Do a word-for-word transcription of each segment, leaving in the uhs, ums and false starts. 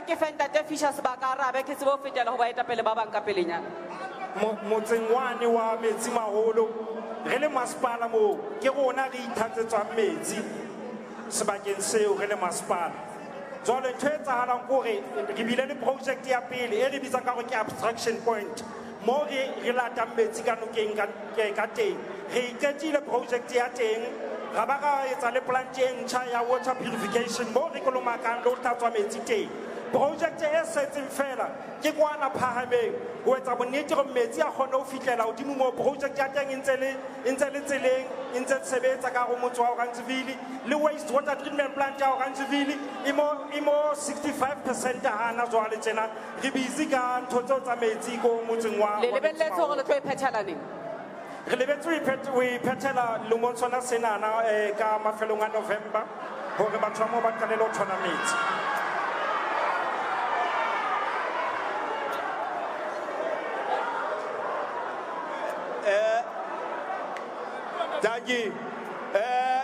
ke fenta te fisha sebaka arabe ke sebo fetela ho ba eta pele ba bang ka pelenyana. Motseng wane wa Metsimaholo re le masepala mo ke rona re ithatsetswang metsi sebakeng seo re le masepala. Jwale ntho e etsahalang ke hore re bile le project ya pele e re bitsang ka hore ke abstraction point mo re re latang metsi ka nokeng ka teng. Re qetile project ya teng ra ba ra etsa le plant e ntjha ya water purification mo re kolomakang le ho hlatswa metsi teng. Project e setseng fela ke kwana phahameng ho etsa bonnete hore metsi a kgone ho fihlela hodimo mo project ya teng e ntse le e ntse le tseleng e ntse sebetsa ka ho motse wa Oranjeville le waste water treatment plant ya Oranjeville e mo e mo sixty-five percent hana jwale tsena re busy ka ntho tseo tsa metsi ko motseng wa Le lebelletse hore le tlo e phethela neng? re lebetse o iphethela lemong sona senana ka mafelong a November hore batho ba mo ba qalele ho thola metsi. Dangi, eh,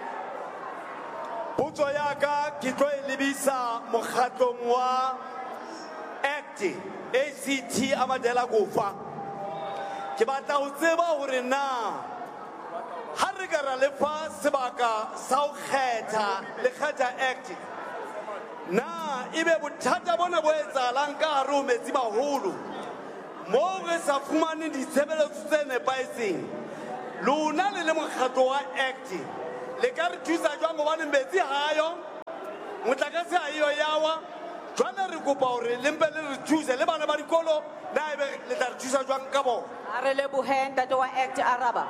potso ya ka ke tlo e lebisa mokgatlong wa ACT, A C T a Madela Gufa. Ke batla ho tseba hore na ha re ka ra lefa sebaka sa ho kgetha le kgetha ACT, na ebe bothata bona bo etsahalang ka hare ho Metsimaholo mo re sa fumaneng ditshebeletso tse nepahetseng. Luna le le mokgatlo wa ACT le ka re thusa jwang hobane metsi ha ayo motlakase ha iyo yawa jwale re kopa hore le mpe le re thuse le bana ba dikolo na ebe le tla re thusa jwang ka bona. A re lebohe ntate wa ACT araba.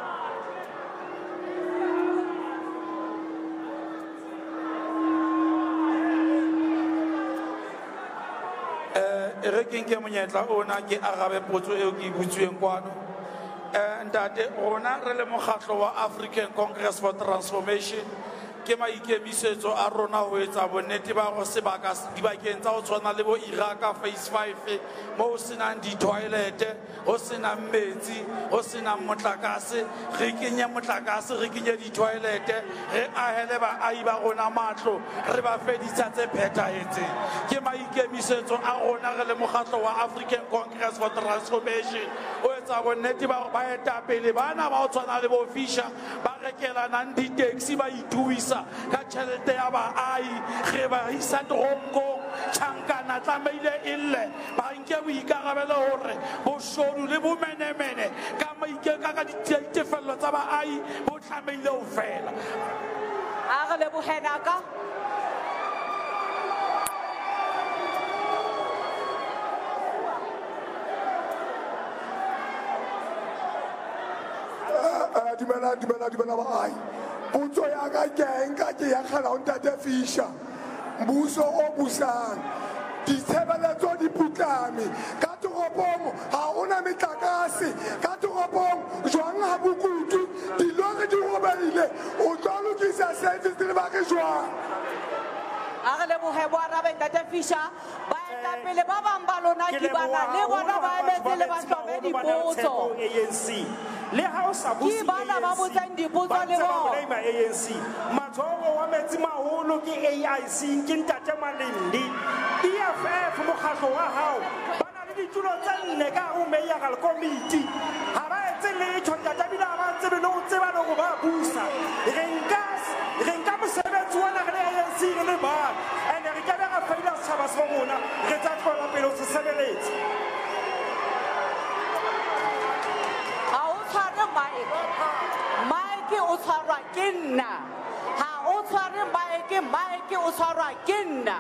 e re ke nke monyetla ona ke arabe potso eo ke butsweng kwano. Ntate rona re le mokgatlo wa African Congress for Transformation ke maikemisetso a rona ho etsa bonnete ba go sebaka dibakeng tsa ho tshwana le bo Iraka phase five mo ho senang di-toilet ho senang metsi ho senang motlakase re kenye motlakase re kenye di-toilet re ahele baahi ba rona matlo re ba fe ditsha tse phethahetseng. Ke maikemisetso a rona re le mokgatlo wa African Congress for Transformation o etsa bonnete ba ba etapele bana ba ho tshwana le bo Fisher ba rekelanang di-taxi ba ituisa ka tšhelete ya baahi ge ba isa toronkong tšhankana tlameile e lle ba nke boikarabelo hore boshodu le bomenemene ka maikeka ka ditefello tsa baahi bo tlameile ho fela. A re lebohe naka. Dumela dumela dumela baahi. Potso ya ka ke enka ke ya kgala ho Ntate Fisher. Mmuso o busang ditshebeletso di putlame ka toropong ha ona metlakase ka toropong jwang ha bokutu dilori di robehile o tlo lokisa service le ba ke jwang. A re lebohe bo arabe Ntate Fisher. Ba etapele ba bang ba lona ke bana le bona ba emetse le ba hlome dipotso. Le ha o sa buse ke bana ba botsang dipotso le bona. A N C matshwao wa Metsimaholo ke A I C ke Ntate Malindi E F F mokgatlo wa hao ba na le ditulo tse nne ka ho mayoral committee ha ba etse letho Ntate Bila ba tsebe le ho tseba le go ba busa re nka re nka mosebetsi wa nagale A N C le ba ene re ka ba ga faila setjhaba sa rona re tla tlola pele ho se sebeletsa. Mike o tshwarwa ke nna ha o tshware Mike Mike o tshwarwa ke nna.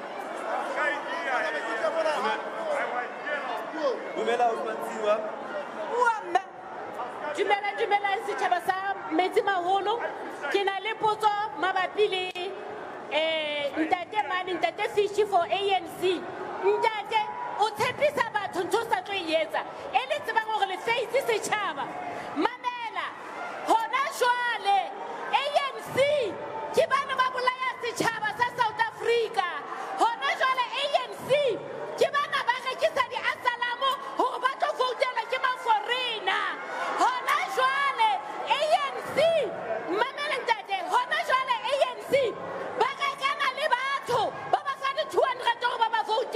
Dumela o tsantsiwa Wa Dumela dumela setjhaba sa Metsimaholo ke na le potso mabapi le eh Ntate Mani Ntate Fisher for A N C. Ntate o tshepisa batho ntho sa tlo etsa e le tsebang hore le face setjhaba mamela hona jwale A N C ke bana ba bolaya setjhaba sa South Africa hona jwale A N C ke bana ba rekisa di asalamo hore ba tlo voutela ke ma foreigner hona jwale A N C mamela ntate hona jwale A N C ba rekana le batho ba ba fa di two hundred hore ba ba vote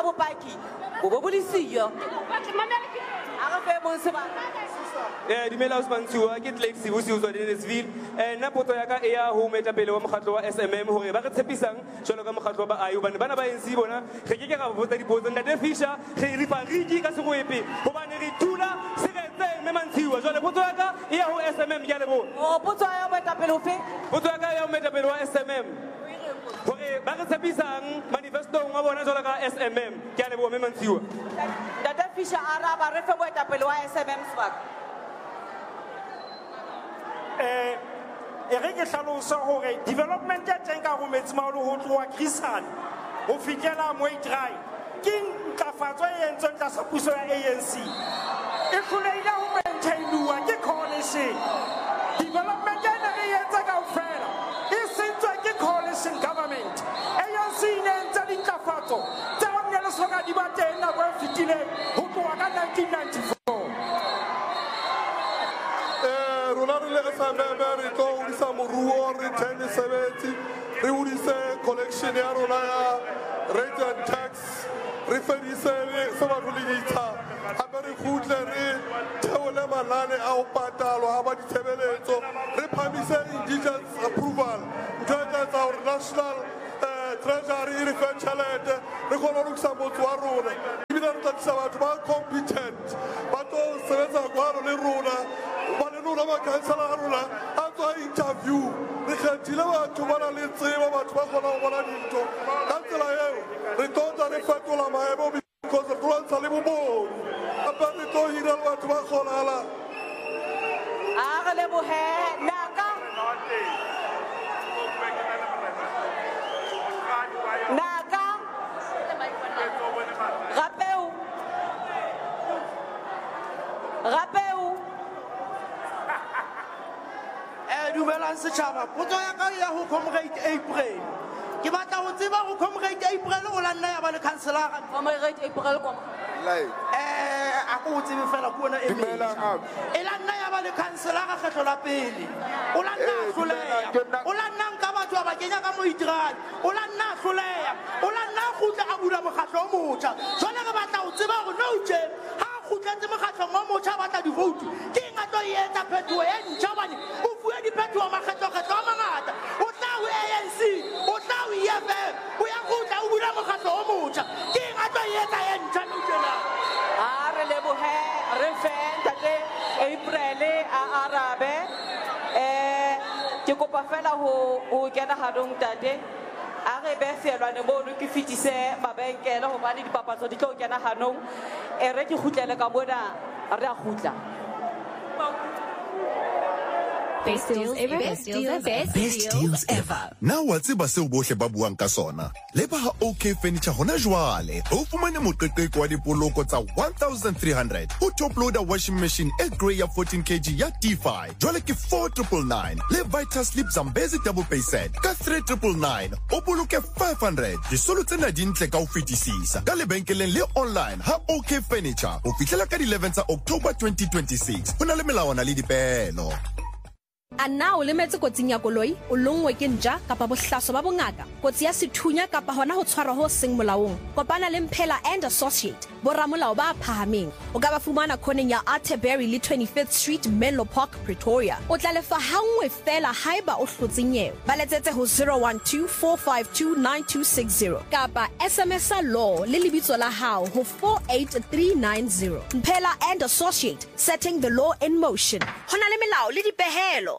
bopaki bo bo bolisiyo a re fe mong sebaka Eh dumela Usmantshiwa ke Tlake Sibusiso tswa Dennisville eh nna poto ya ka e ya ho metapele wa mokgatlo wa S M M hore ba re tshepisang jwalo ka mokgatlo ba ayo bana bana ba N C bona re ke ke ga botsa dipotso ntate Fisher re re pariki ka segoepe hobane re tula se re tseng me Mantshiwa jwale poto ya ka e ya ho S M M ke a lebo o potso ya moetapele o fe poto ya ka e ya ho metapele wa S M M hore ba re tshepisang manifesto wa bona jwalo ka S M M ke a lebo me Mantshiwa ntate Fisher a raba re fe moetapele wa S M M sebaka eh e re ke hlalosa hore development ya teng ka go Metsimaholo ho tloa Christian ho fitlela Moitrai ke ntlafatso e entsweng tlasa puso ya A N C e hloleile ho maintainwa ke coalition development ya ne re etsa kaofela e sentswe ke coalition government A N C e ne entse dintlafatso tse ho ne le soka di ba teng nako e fetileng ho tloa ka nineteen ninety-four rona re le re sa meme re tlo hodisa moruo re thene sebetsi re hodise collection ya rona ya rate and tax re fedise se batho le ditsha gape re kgutle re theole manane a go patalwa ga ba ditshebeletso re phamise indigence approval ntho e tla etsa gore national treasury e re fe tšhelete re kgona go lokisa motse wa rona ebile re tla tlisa batho ba competent ba tlo sebetsa kwano le rona ba le rona makhansela ga rona a tswa interview re kgethile batho ba na le tsebo batho ba kgona go bona dintho ka tsela eo re tota re fetola maemo because re tloantsha le boboni gape re tlo hira le batho ba kgonalang a re lebohe naka naka rapeu rapeu eh dumelang setjhaba potso ya ka ya ho comrade April ke batla ho tseba ho comrade April o la nna ya ba le councilor comrade April kwa eh a go tsebe fela ko na e e la nna ya ba le councilor ga kgetlo la pele o la nna hloleya o la nna nka batho ba kenya ka Moitrai o la nna hloleya o la nna khutla a bula mokgatlo o motjha jwale re batla ho tseba gore no je ha khutletse mokgatlo o motjha ba tla di vote ke nga tlo yetsa phetho e ntjha bane o fuwe di phetho wa makgetlo kgetlo a mangata o tla ho A N C o tla ho E F F o ya khutla o bula mokgatlo o motjha ke nga tlo yetsa e ntjha no tjena a re lebohe re fe ntate April a arabe eh ke kopa fela ho ho kena hadong tate a re be felwane bono ke fitise mabenkele hobane dipapatso di tlo kena hanong e re ke khutlele ka bona re a khutla Best deals ever. Best deals ever. Best deals ever. Now what's ba seo bohle ba buang ka sona. Leba ha OK Furniture hona jwale. O fumane moqeqeqo wa dipoloko tsa one thousand three hundred. O top loader washing machine e grey ya fourteen kilograms ya D five. Jwale ke four nine nine nine. Le Vita Sleep Zambezi double pay set ka three nine nine nine. O boloke five hundred. Di solo tsena di ntle ka o fetisisa. Ka lebenkeleng le online ha OK Furniture. O fihlela ka eleventh October twenty twenty-six. Hona le melawana le dipehelo. A na o lemetse kotsing ya koloi o longwe ke ntja kapa bohlaso ba bongaka kotsi ya sethunya kapa hona ho tshwarwa ho seng molaong kopana le Mphela and Associate boramolao ba phahameng o ka ba fumana khoneng ya Atterbury le twenty-fifth Street Menlo Park Pretoria o tla lefa hangwe fela haiba o hlotsenyewe ba letsetse ho zero one two four five two nine two six zero kapa S M S a law le lebitso la hao ho four eight three nine zero. Mphela and Associate, setting the law in motion. Hona le melao le dipehelo.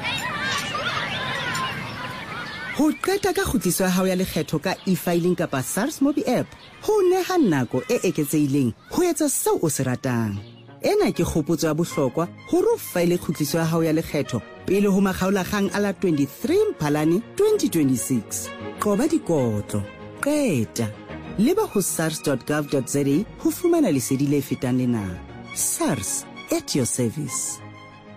Ho qeta ka khutliso ya hao ya lekgetho ka e-filing kapa SARS Mobi app ho neha nako e eketsehileng ho etsa seo o se ratang. Ena ke kgopotso ya bohlokwa hore o file khutliso ya hao ya lekgetho pele ho makgaolakgang a la twenty-three Mphalane twenty twenty-six. Qoba dikotlo. Qeta. Leba ho sars dot gov dot za ho fumana lesedi le fetang lena. SARS at your service.